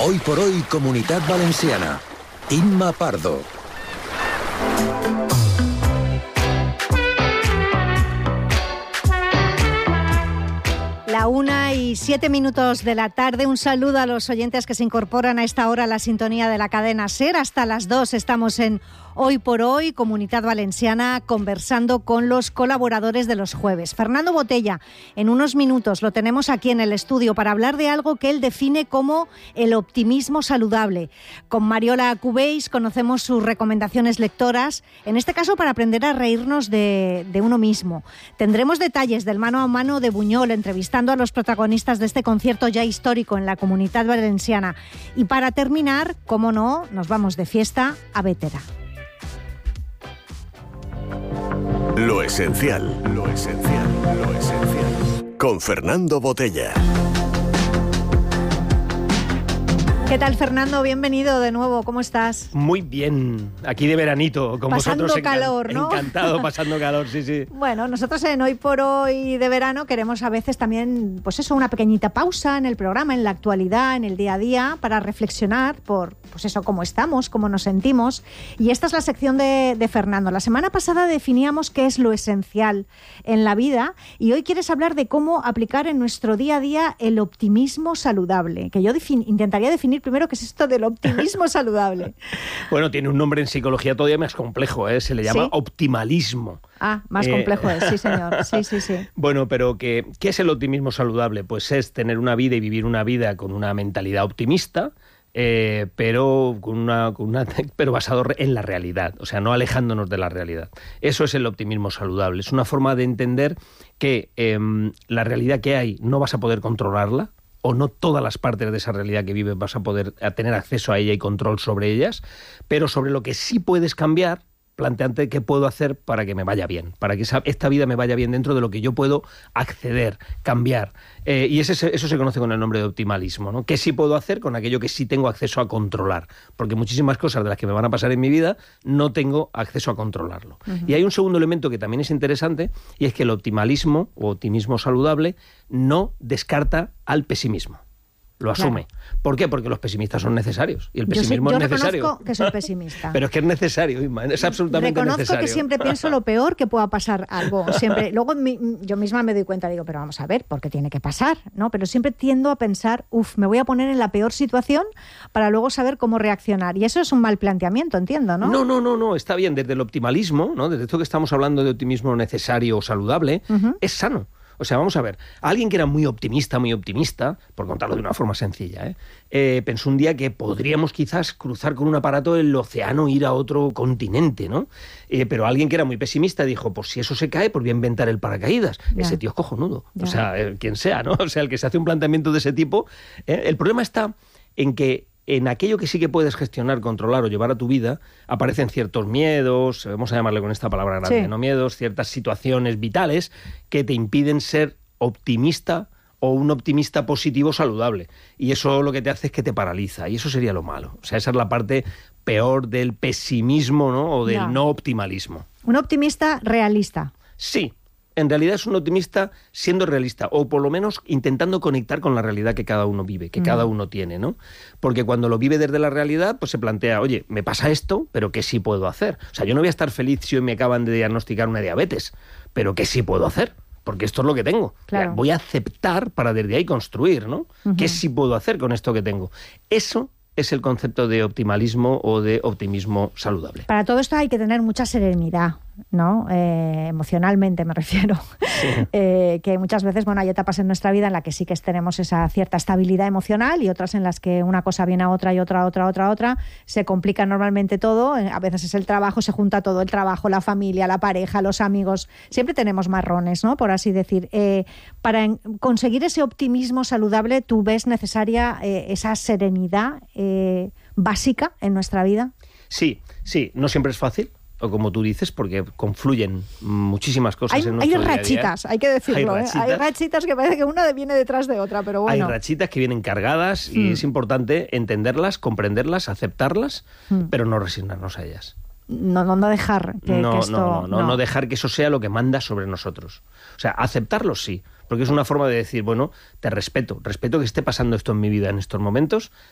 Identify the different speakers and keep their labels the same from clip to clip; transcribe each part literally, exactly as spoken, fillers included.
Speaker 1: Hoy por hoy, Comunitat Valenciana. Imma Pardo.
Speaker 2: La una y siete minutos de la tarde. Un saludo a los oyentes que se incorporan a esta hora a la sintonía de la cadena SER. Hasta las dos estamos en Hoy por Hoy, Comunitat Valenciana, conversando con los colaboradores de los jueves. Fernando Botella, en unos minutos lo tenemos aquí en el estudio para hablar de algo que él define como el optimismo saludable. Con Mariola Cubells conocemos sus recomendaciones lectoras, en este caso para aprender a reírnos de, de uno mismo. Tendremos detalles del mano a mano de Buñol, entrevistando a los protagonistas de este concierto ya histórico en la Comunitat Valenciana. Y para terminar, como no, nos vamos de fiesta a Bétera.
Speaker 3: Lo esencial, lo esencial, lo esencial. Con Fernando Botella.
Speaker 2: ¿Qué tal, Fernando? Bienvenido de nuevo. ¿Cómo estás?
Speaker 4: Muy bien. Aquí de veranito, con
Speaker 2: pasando
Speaker 4: vosotros.
Speaker 2: calor,
Speaker 4: encan-
Speaker 2: ¿no?
Speaker 4: Encantado, pasando calor, sí, sí.
Speaker 2: Bueno, nosotros en Hoy por Hoy de verano queremos a veces también, pues eso, una pequeñita pausa en el programa, en la actualidad, en el día a día, para reflexionar por, pues eso, cómo estamos, cómo nos sentimos. Y esta es la sección de, de Fernando. La semana pasada definíamos qué es lo esencial en la vida y hoy quieres hablar de cómo aplicar en nuestro día a día el optimismo saludable, que yo defin- intentaría definir primero qué es esto del optimismo saludable.
Speaker 4: Bueno, tiene un nombre en psicología todavía más complejo, ¿eh? Se le llama
Speaker 2: ¿Sí?
Speaker 4: optimalismo.
Speaker 2: Ah, más
Speaker 4: Eh,
Speaker 2: complejo es, sí señor, sí, sí, sí.
Speaker 4: Bueno, pero ¿qué, ¿qué es el optimismo saludable? Pues es tener una vida y vivir una vida con una mentalidad optimista, eh, pero, con una, con una, pero basado en la realidad, o sea, no alejándonos de la realidad. Eso es el optimismo saludable. Es una forma de entender que eh, la realidad que hay no vas a poder controlarla, o no todas las partes de esa realidad que vives vas a poder a tener acceso a ella y control sobre ellas, pero sobre lo que sí puedes cambiar, planteante qué puedo hacer para que me vaya bien, para que esa, esta vida me vaya bien dentro de lo que yo puedo acceder, cambiar. Eh, y ese, eso se conoce con el nombre de optimalismo, ¿no? ¿Qué sí puedo hacer con aquello que sí tengo acceso a controlar? Porque muchísimas cosas de las que me van a pasar en mi vida no tengo acceso a controlarlo. Uh-huh. Y hay un segundo elemento que también es interesante, y es que el optimalismo o optimismo saludable no descarta al pesimismo. Lo asume. Claro. ¿Por qué? Porque los pesimistas son necesarios. Y el pesimismo
Speaker 2: yo, soy, yo
Speaker 4: es necesario.
Speaker 2: Yo reconozco que soy pesimista.
Speaker 4: Pero es que es necesario, Isma. Es absolutamente
Speaker 2: reconozco
Speaker 4: necesario.
Speaker 2: Reconozco que siempre pienso lo peor que pueda pasar algo. Siempre. Luego mi, yo misma me doy cuenta, digo, pero vamos a ver, ¿por qué tiene que pasar? ¿No? Pero siempre tiendo a pensar, uff, me voy a poner en la peor situación para luego saber cómo reaccionar. Y eso es un mal planteamiento, entiendo, ¿no?
Speaker 4: No, no, no, no. Está bien. Desde el optimalismo, ¿no? Desde esto que estamos hablando de optimismo necesario o saludable, uh-huh. es sano. O sea, vamos a ver, alguien que era muy optimista, muy optimista, por contarlo de una forma sencilla, ¿eh? Eh, pensó un día que podríamos quizás cruzar con un aparato el océano e ir a otro continente, ¿no? Eh, pero alguien que era muy pesimista dijo, pues si eso se cae, pues voy a inventar el paracaídas. Ya. Ese tío es cojonudo, ya. O sea, eh, quien sea, ¿no? O sea, el que se hace un planteamiento de ese tipo. Eh, el problema está en que en aquello que sí que puedes gestionar, controlar o llevar a tu vida, aparecen ciertos miedos, vamos a llamarle con esta palabra grande, sí. no miedos, ciertas situaciones vitales que te impiden ser optimista o un optimista positivo saludable. Y eso lo que te hace es que te paraliza, y eso sería lo malo. O sea, esa es la parte peor del pesimismo, ¿no? O del no, no optimalismo.
Speaker 2: Un optimista realista.
Speaker 4: Sí. En realidad es un optimista siendo realista, o por lo menos intentando conectar con la realidad que cada uno vive, que mm. cada uno tiene, ¿no? Porque cuando lo vive desde la realidad, pues se plantea, oye, me pasa esto, pero ¿qué sí puedo hacer? O sea, yo no voy a estar feliz si hoy me acaban de diagnosticar una diabetes, pero ¿qué sí puedo hacer? Porque esto es lo que tengo.
Speaker 2: Claro.
Speaker 4: Voy a aceptar para desde ahí construir, ¿no? Uh-huh. ¿Qué sí puedo hacer con esto que tengo? Eso es el concepto de optimalismo o de optimismo saludable.
Speaker 2: Para todo esto hay que tener mucha serenidad, ¿no? Eh, emocionalmente me refiero. Sí. Eh, que muchas veces, bueno, hay etapas en nuestra vida en las que sí que tenemos esa cierta estabilidad emocional y otras en las que una cosa viene a otra y otra, a otra, a otra, a otra. Se complica normalmente todo. A veces es el trabajo, se junta todo, el trabajo, la familia, la pareja, los amigos. Siempre tenemos marrones, ¿no? Por así decir. Eh, para en, conseguir ese optimismo saludable, ¿tú ves necesaria eh, esa serenidad eh, básica en nuestra vida?
Speaker 4: Sí, sí. No siempre es fácil. O como tú dices, porque confluyen muchísimas cosas
Speaker 2: hay,
Speaker 4: en nuestro
Speaker 2: hay
Speaker 4: día a día.
Speaker 2: Hay rachitas, hay que decirlo. Hay rachitas. ¿eh? Hay rachitas que parece que una viene detrás de otra, pero bueno.
Speaker 4: Hay rachitas que vienen cargadas y mm. es importante entenderlas, comprenderlas, aceptarlas, mm. pero no resignarnos a ellas.
Speaker 2: No, no, no dejar que,
Speaker 4: no,
Speaker 2: que esto...
Speaker 4: No no, no,
Speaker 2: no,
Speaker 4: no dejar que eso sea lo que manda sobre nosotros. O sea, aceptarlo sí, porque es una forma de decir, bueno, te respeto, respeto que esté pasando esto en mi vida en estos momentos,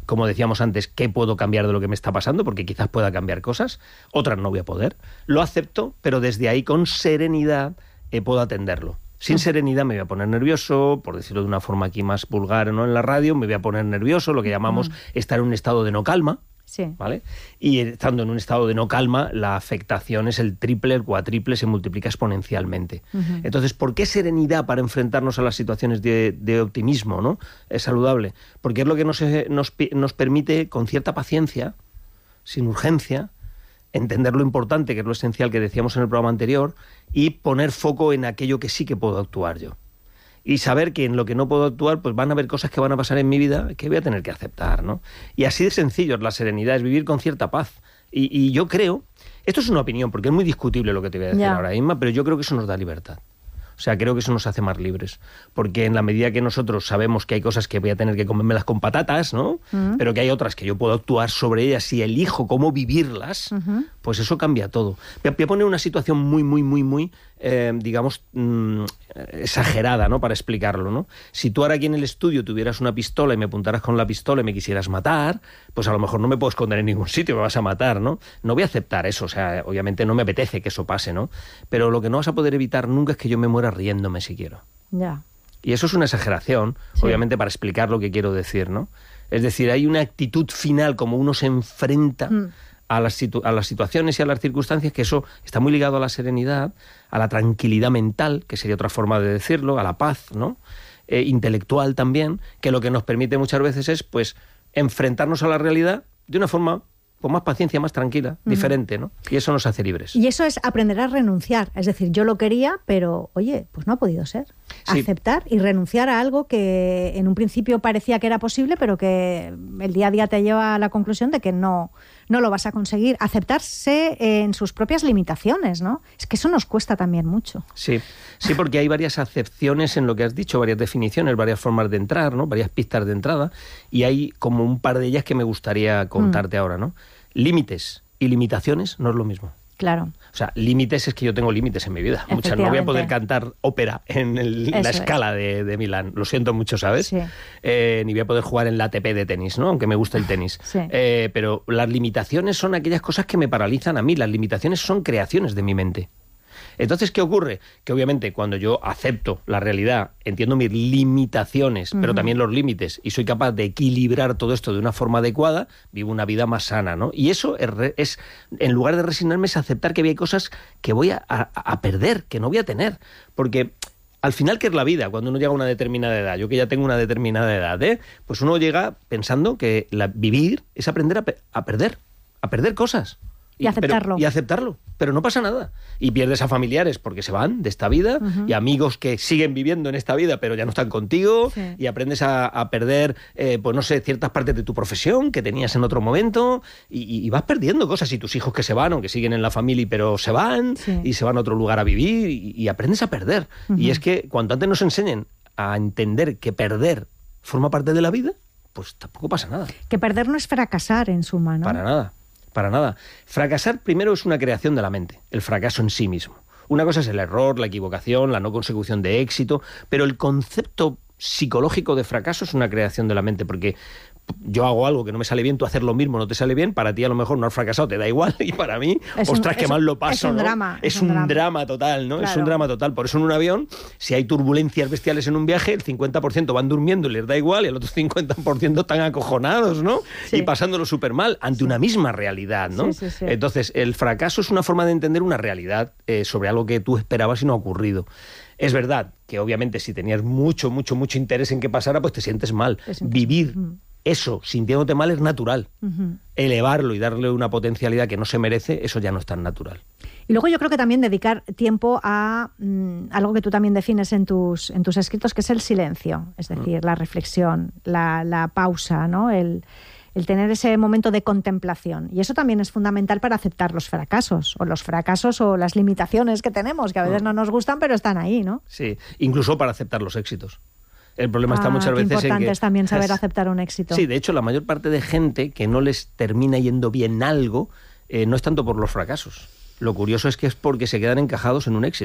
Speaker 4: como decíamos antes, qué puedo cambiar de lo que me está pasando, porque quizás pueda cambiar cosas, otras no voy a poder. Lo acepto, pero desde ahí con serenidad eh, puedo atenderlo. Sin serenidad me voy a poner nervioso, por decirlo de una forma aquí más vulgar, ¿no? En la radio, me voy a poner nervioso, lo que llamamos mm. estar en un estado de no calma. Sí. ¿Vale? Y estando en un estado de no calma, la afectación es el triple, el cuatriple, se multiplica exponencialmente. Uh-huh. Entonces, ¿por qué serenidad para enfrentarnos a las situaciones de, de optimismo, ¿no? Es saludable. Porque es lo que nos, nos, nos permite, con cierta paciencia, sin urgencia, entender lo importante, que es lo esencial que decíamos en el programa anterior, y poner foco en aquello que sí que puedo actuar yo. Y saber que en lo que no puedo actuar, pues van a haber cosas que van a pasar en mi vida que voy a tener que aceptar, ¿no? Y así de sencillo es la serenidad, es vivir con cierta paz. Y, y yo creo, esto es una opinión, porque es muy discutible lo que te voy a decir yeah. ahora, Inma, pero yo creo que eso nos da libertad. O sea, creo que eso nos hace más libres. Porque en la medida que nosotros sabemos que hay cosas que voy a tener que comérmelas con patatas, ¿no? Uh-huh. Pero que hay otras que yo puedo actuar sobre ellas y elijo cómo vivirlas, uh-huh. pues eso cambia todo. Voy a poner una situación muy, muy, muy, muy, eh, digamos, mmm, exagerada, ¿no? Para explicarlo, ¿no? Si tú ahora aquí en el estudio tuvieras una pistola y me apuntaras con la pistola y me quisieras matar, pues a lo mejor no me puedo esconder en ningún sitio, me vas a matar, ¿no? No voy a aceptar eso, o sea, obviamente no me apetece que eso pase, ¿no? Pero lo que no vas a poder evitar nunca es que yo me muera riéndome si quiero. Ya. Y eso es una exageración, sí. obviamente, para explicar lo que quiero decir, ¿no? Es decir, hay una actitud final, como uno se enfrenta mm. a, las situ- a las situaciones y a las circunstancias, que eso está muy ligado a la serenidad, a la tranquilidad mental, que sería otra forma de decirlo, a la paz, ¿no? Eh, intelectual también, que lo que nos permite muchas veces es, pues, enfrentarnos a la realidad de una forma con más paciencia, más tranquila, uh-huh. diferente, ¿no? Y eso nos hace libres.
Speaker 2: Y eso es aprender a renunciar. Es decir, yo lo quería, pero, oye, pues no ha podido ser. Sí. Aceptar y renunciar a algo que en un principio parecía que era posible, pero que el día a día te lleva a la conclusión de que no, no lo vas a conseguir. Aceptarse en sus propias limitaciones, ¿no? Es que eso nos cuesta también mucho.
Speaker 4: Sí, sí, porque hay varias acepciones en lo que has dicho, varias definiciones, varias formas de entrar, ¿no? Varias pistas de entrada, y hay como un par de ellas que me gustaría contarte mm. ahora, ¿no? Límites y limitaciones no es lo mismo.
Speaker 2: Claro.
Speaker 4: O sea, límites es que yo tengo límites en mi vida. Muchas, no voy a poder cantar ópera en el, la escala de, de Milán. Lo siento mucho, ¿sabes? Sí. Eh, ni voy a poder jugar en la A T P de tenis, ¿no? Aunque me gusta el tenis. Sí. Eh, pero las limitaciones son aquellas cosas que me paralizan a mí. Las limitaciones son creaciones de mi mente. Entonces, ¿qué ocurre? Que obviamente cuando yo acepto la realidad, entiendo mis limitaciones, uh-huh. pero también los límites, y soy capaz de equilibrar todo esto de una forma adecuada, vivo una vida más sana, ¿no? Y eso es, es en lugar de resignarme, es aceptar que hay cosas que voy a, a, a perder, que no voy a tener. Porque al final, ¿qué es la vida? Cuando uno llega a una determinada edad, yo que ya tengo una determinada edad, ¿eh? Pues uno llega pensando que la, vivir es aprender a, pe- a perder, a perder cosas.
Speaker 2: Y aceptarlo.
Speaker 4: Pero, y aceptarlo, pero no pasa nada. Y pierdes a familiares porque se van de esta vida, uh-huh. y amigos que siguen viviendo en esta vida pero ya no están contigo, sí. y aprendes a, a perder, eh, pues no sé, ciertas partes de tu profesión que tenías en otro momento, y, y vas perdiendo cosas, y tus hijos que se van, aunque siguen en la familia, pero se van, sí. y se van a otro lugar a vivir, y, y aprendes a perder. Uh-huh. Y es que cuanto antes nos enseñen a entender que perder forma parte de la vida, pues tampoco pasa nada.
Speaker 2: Que perder no es fracasar en suma, ¿no?
Speaker 4: Para nada. Para nada. Fracasar primero es una creación de la mente, el fracaso en sí mismo. Una cosa es el error, la equivocación, la no consecución de éxito, pero el concepto psicológico de fracaso es una creación de la mente, porque yo hago algo que no me sale bien, tú haces lo mismo, no te sale bien, para ti a lo mejor no has fracasado, te da igual, y para mí, es ostras, un, qué mal lo paso,
Speaker 2: es un
Speaker 4: ¿no?
Speaker 2: drama,
Speaker 4: es,
Speaker 2: es
Speaker 4: un,
Speaker 2: un drama.
Speaker 4: drama total, ¿no?
Speaker 2: Claro.
Speaker 4: Es un drama total. Por eso en un avión, si hay turbulencias bestiales en un viaje, el cincuenta por ciento van durmiendo y les da igual, y el otro cincuenta por ciento están acojonados, ¿no? Sí. Y pasándolo súper mal ante sí. una misma realidad, ¿no?
Speaker 2: Sí, sí, sí.
Speaker 4: Entonces, el fracaso es una forma de entender una realidad eh, sobre algo que tú esperabas y no ha ocurrido. Es verdad que obviamente si tenías mucho, mucho, mucho interés en que pasara, pues te sientes mal. Te sientes... Vivir mm. eso, sintiéndote mal, es natural. Uh-huh. Elevarlo y darle una potencialidad que no se merece, eso ya no es tan natural.
Speaker 2: Y luego yo creo que también dedicar tiempo a mmm, algo que tú también defines en tus, en tus escritos, que es el silencio. Es decir, uh-huh. la reflexión, la, la pausa, ¿no? El... el tener ese momento de contemplación. Y eso también es fundamental para aceptar los fracasos, o los fracasos o las limitaciones que tenemos, que a veces no nos gustan, pero están ahí, ¿no?
Speaker 4: Sí, incluso para aceptar los éxitos. El problema
Speaker 2: ah,
Speaker 4: está muchas veces en que...
Speaker 2: importante es también saber aceptar un éxito.
Speaker 4: Sí, de hecho, la mayor parte de gente que no les termina yendo bien algo, eh, no es tanto por los fracasos. Lo curioso es que es porque se quedan encajados en un éxito.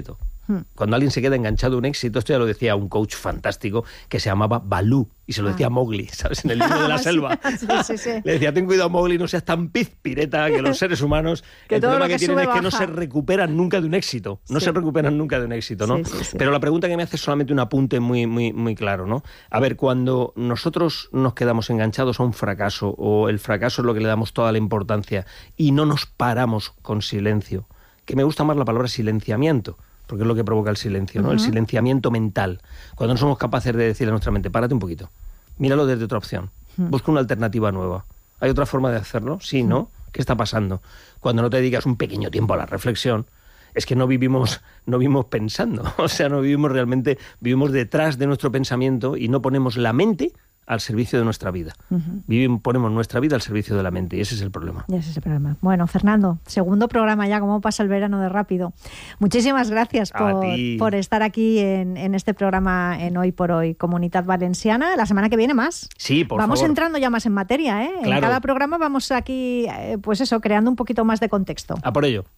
Speaker 2: Hmm.
Speaker 4: Cuando alguien se queda enganchado a un éxito, esto ya lo decía un coach fantástico que se llamaba Balú, y se lo decía
Speaker 2: Ah.
Speaker 4: Mowgli, ¿sabes? En el libro de la
Speaker 2: Sí,
Speaker 4: selva.
Speaker 2: sí, sí, sí.
Speaker 4: Le decía, ten cuidado, Mowgli, no seas tan pizpireta que los seres humanos...
Speaker 2: Que
Speaker 4: el
Speaker 2: todo
Speaker 4: problema
Speaker 2: lo que
Speaker 4: que tienen
Speaker 2: sube,
Speaker 4: es que no
Speaker 2: baja.
Speaker 4: se recuperan nunca de un éxito. No
Speaker 2: Sí.
Speaker 4: se recuperan nunca de un éxito, ¿no?
Speaker 2: Sí, sí, sí.
Speaker 4: Pero la pregunta que me hace es solamente un apunte muy, muy, muy claro, ¿no? A ver, cuando nosotros nos quedamos enganchados a un fracaso, o el fracaso es lo que le damos toda la importancia, y no nos paramos con silencio, que me gusta más la palabra silenciamiento, porque es lo que provoca el silencio, ¿no? Uh-huh. El silenciamiento mental. Cuando no somos capaces de decirle a nuestra mente, párate un poquito, míralo desde otra opción, uh-huh. busca una alternativa nueva. ¿Hay otra forma de hacerlo? Sí, ¿no? Uh-huh. ¿Qué está pasando? Cuando no te dedicas un pequeño tiempo a la reflexión, es que no vivimos, no vivimos pensando, o sea, no vivimos realmente, vivimos detrás de nuestro pensamiento y no ponemos la mente al servicio de nuestra vida. Uh-huh. Vivimos, ponemos nuestra vida al servicio de la mente, y ese es el problema.
Speaker 2: Y ese es el problema. Bueno, Fernando, segundo programa ya, cómo pasa el verano de rápido. Muchísimas gracias por, por estar aquí en, en este programa en Hoy por Hoy, Comunitat Valenciana. La semana que viene más.
Speaker 4: Sí, por
Speaker 2: Vamos
Speaker 4: favor.
Speaker 2: entrando ya más en materia, ¿eh?
Speaker 4: Claro.
Speaker 2: En cada programa vamos aquí, eh, pues eso, creando un poquito más de contexto.
Speaker 4: A por ello.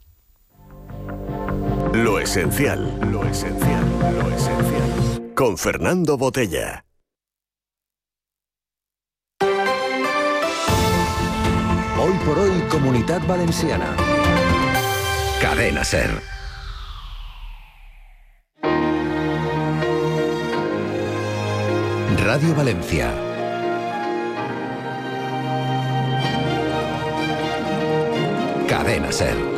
Speaker 3: Lo esencial, lo esencial, lo esencial. Con Fernando Botella.
Speaker 1: Hoy por hoy, Comunitat Valenciana. Cadena SER. Radio Valencia. Cadena SER.